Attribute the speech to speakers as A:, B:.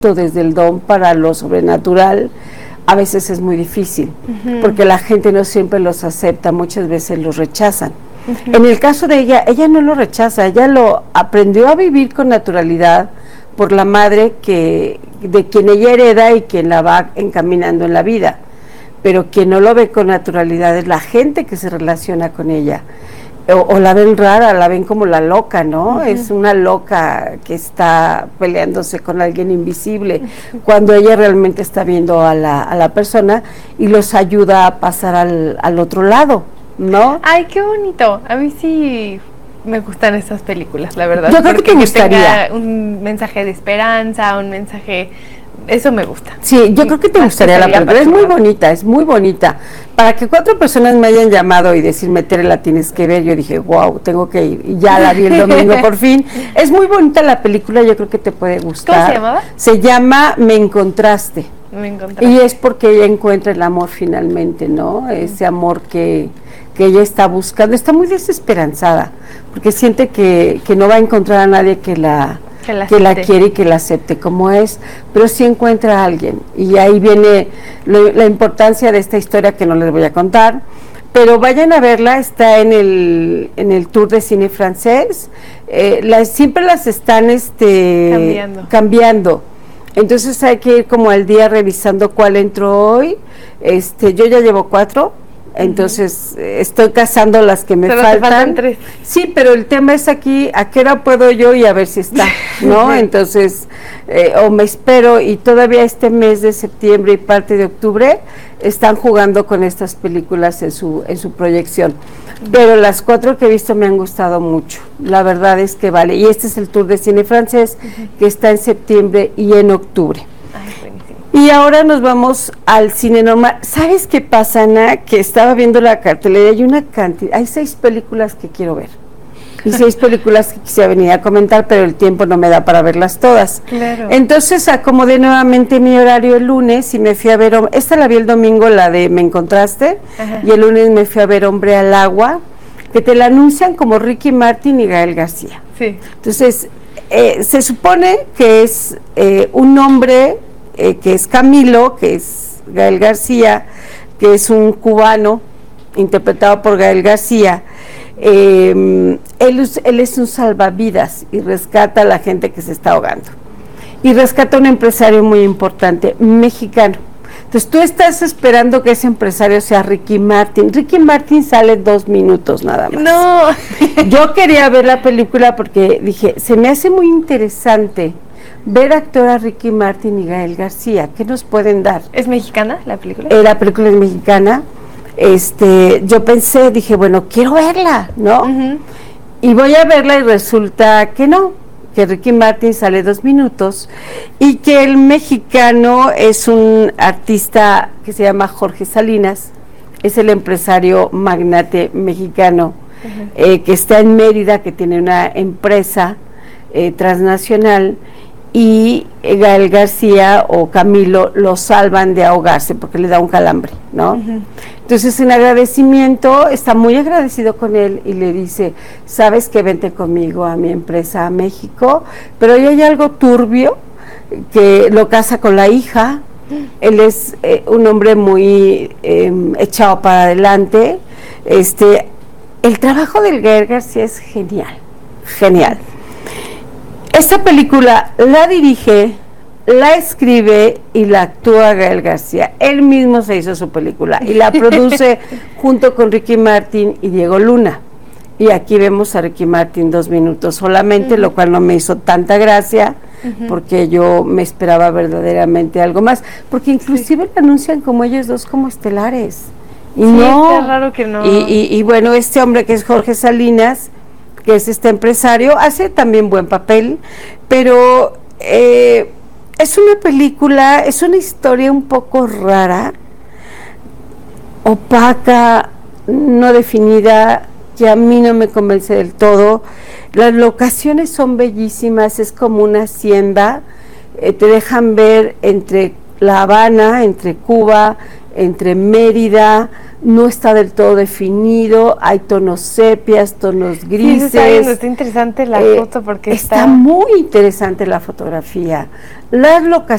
A: desde el don para lo sobrenatural, a veces es muy difícil, porque la gente no siempre los acepta, muchas veces los rechazan. En el caso de ella no lo rechaza, ella lo aprendió a vivir con naturalidad por la madre de quien ella hereda y quien la va encaminando en la vida, pero quien no lo ve con naturalidad es la gente que se relaciona con ella, o la ven rara, la ven como la loca, ¿no? Es una loca que está peleándose con alguien invisible, cuando ella realmente está viendo a la persona y los ayuda a pasar al otro lado, ¿no?
B: Ay, qué bonito. A mí sí me gustan esas películas, la verdad.
A: Yo creo que te gustaría.
B: Tenga un mensaje de esperanza, un mensaje... Eso me gusta.
A: Sí, yo creo que te gustaría la película. Es muy bonita. Para que 4 personas me hayan llamado y decirme, Tere, la tienes que ver, yo dije, wow, tengo que ir. Y ya la vi el domingo por fin. Es muy bonita la película, yo creo que te puede gustar.
B: ¿Cómo se llamaba?
A: Se llama Me Encontraste.
B: Me encontraste.
A: Y es porque ella encuentra el amor finalmente, ¿no? Ese amor que ella está buscando. Está muy desesperanzada, porque siente que no va a encontrar a nadie que la quiere y que la acepte como es, pero sí encuentra a alguien, y ahí viene la importancia de esta historia que no les voy a contar, pero vayan a verla. Está en el Tour de Cine Francés. Siempre las están cambiando, entonces hay que ir como al día revisando cuál entró hoy. Yo ya llevo 4, entonces estoy cazando las que me faltan.
B: Te faltan 3.
A: Sí, pero el tema es aquí, ¿a qué hora puedo yo y a ver si está? ¿No? Entonces, o me espero, y todavía este mes de septiembre y parte de octubre están jugando con estas películas en su proyección. Pero las 4 que he visto me han gustado mucho, la verdad es que vale. Y este es el Tour de Cine Francés, que está en septiembre y en octubre. Y ahora nos vamos al cine normal. ¿Sabes qué pasa, Ana? Que estaba viendo la cartelera y hay 6 películas que quiero ver. Y 6 películas que quisiera venir a comentar, pero el tiempo no me da para verlas todas.
B: Claro.
A: Entonces acomodé nuevamente mi horario el lunes y me fui a ver, esta la vi el domingo, la de Me Encontraste, y el lunes me fui a ver Hombre al Agua, que te la anuncian como Ricky Martin y Gael García.
B: Sí.
A: Entonces, se supone que es un hombre... que es Camilo, que es Gael García, que es un cubano interpretado por Gael García. Él es un salvavidas y rescata a la gente que se está ahogando, y rescata a un empresario muy importante mexicano. Entonces tú estás esperando que ese empresario sea Ricky Martin. Ricky Martin sale 2 minutos nada más.
B: No.
A: Yo quería ver la película porque dije, se me hace muy interesante ver actuar a Ricky Martin y Gael García. ¿Qué nos pueden dar?
B: ¿Es mexicana la película?
A: La película es mexicana. Yo pensé, dije, bueno, quiero verla, ¿no? Y voy a verla y resulta que no, que Ricky Martin sale 2 minutos y que el mexicano es un artista que se llama Jorge Salinas, es el empresario magnate mexicano que está en Mérida, que tiene una empresa transnacional, y Gael García o Camilo lo salvan de ahogarse porque le da un calambre, ¿no? Entonces, en agradecimiento, está muy agradecido con él y le dice, sabes que vente conmigo a mi empresa a México, pero ahí hay algo turbio, que lo casa con la hija. Él es un hombre muy echado para adelante. El trabajo del Gael García es genial. Esta película la dirige, la escribe y la actúa Gael García. Él mismo se hizo su película y la produce junto con Ricky Martin y Diego Luna. Y aquí vemos a Ricky Martin 2 minutos solamente, lo cual no me hizo tanta gracia, porque yo me esperaba verdaderamente algo más, porque inclusive la anuncian como ellos dos como estelares. Y
B: sí,
A: no,
B: está raro que no.
A: Y bueno, este hombre que es Jorge Salinas, que es este empresario, hace también buen papel, pero es una película, es una historia un poco rara, opaca, no definida, que a mí no me convence del todo. Las locaciones son bellísimas, es como una hacienda, te dejan ver entre La Habana, entre Cuba, entre Mérida, no está del todo definido, hay tonos sepias, tonos grises.
B: Sí, está interesante la foto porque
A: está muy interesante la fotografía. Las